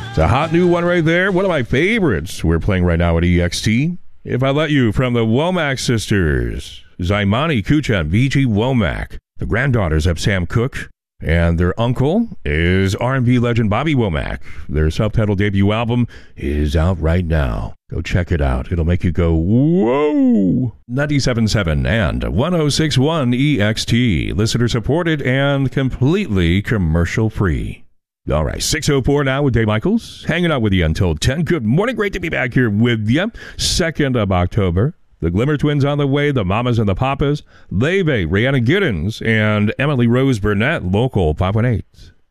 It's a hot new one right there. One of my favorites we're playing right now at EXT. If I Let You from the Womack sisters. Zaimani Kucha and VG Womack. The granddaughters of Sam Cooke. And their uncle is R&B legend Bobby Womack. Their self-titled debut album is out right now. Go check it out. It'll make you go, whoa! 97.7 and 106.1 EXT. Listener supported and completely commercial free. All right, 6:04 now with Dave Michaels. Hanging out with you until 10. Good morning. Great to be back here with you. 2nd of October. The Glimmer Twins on the way, the Mamas and the Papas, Leve, Rihanna Giddens, and Emily Rose Burnett, local 518.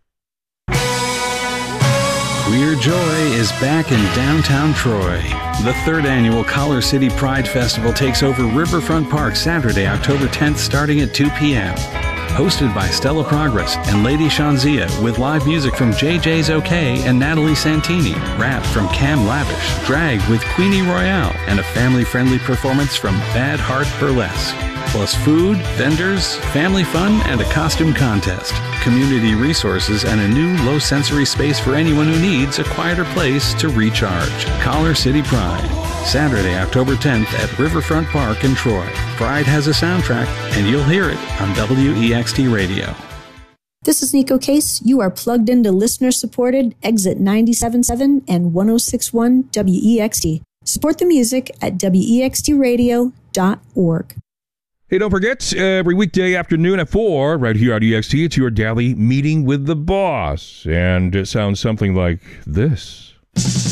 Queer Joy is back in downtown Troy. The 3rd annual Collar City Pride Festival takes over Riverfront Park Saturday, October 10th, starting at 2 p.m. Hosted by Stella Progress and Lady Shanzia, with live music from JJ's OK and Natalie Santini, rap from Cam Lavish, drag with Queenie Royale, and a family-friendly performance from Bad Heart Burlesque. Plus food, vendors, family fun, and a costume contest. Community resources and a new low-sensory space for anyone who needs a quieter place to recharge. Collar City Pride. Saturday, October 10th at Riverfront Park in Troy. Pride has a soundtrack, and you'll hear it on WEXT Radio. This is Nico Case. You are plugged into listener-supported Exit 97.7 and 106.1 WEXT. Support the music at wextradio.org. Hey, don't forget, every weekday afternoon at 4, right here on EXT, it's your daily meeting with the boss. And it sounds something like this.